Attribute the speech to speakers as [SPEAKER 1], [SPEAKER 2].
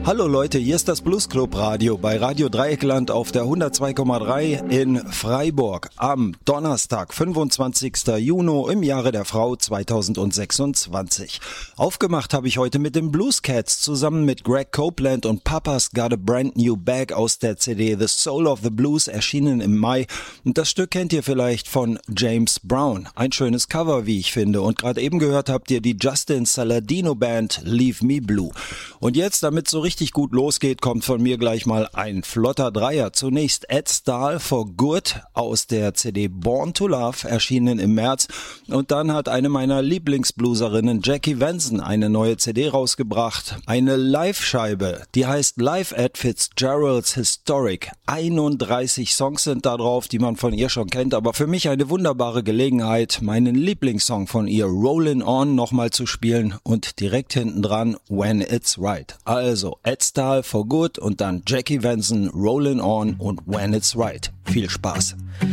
[SPEAKER 1] Hallo Leute, hier ist das Blues Club Radio bei Radio Dreieckland auf der 102,3 in Freiburg am Donnerstag, 25. Juni im Jahre der Frau 2026. Aufgemacht habe ich heute mit den Blues Cats zusammen mit Greg Copeland und Papa's Got a Brand New Bag aus der CD The Soul of the Blues, erschienen im Mai. Und das Stück kennt ihr vielleicht von James Brown. Ein schönes Cover, wie ich finde. Und gerade eben gehört habt ihr die Justin Saladino Band Leave Me Blue. Und jetzt, damit so richtig gut losgeht, kommt von mir gleich mal ein flotter Dreier. Zunächst Ed Stahl for Good aus der CD Born to Love, erschienen im März. Und dann hat eine meiner Lieblingsblueserinnen, Jackie Venson, eine neue CD rausgebracht. Eine Live-Scheibe, die heißt Live at Fitzgerald's Historic. 31 Songs sind da drauf, die man von ihr schon kennt. Aber für mich eine wunderbare Gelegenheit, meinen Lieblingssong von ihr, Rollin' On, nochmal zu spielen. Und direkt hinten dran, When It's Right. Also Ed Stahl for Good und dann Jackie Venson, Rollin' On und When It's Right. Viel Spaß.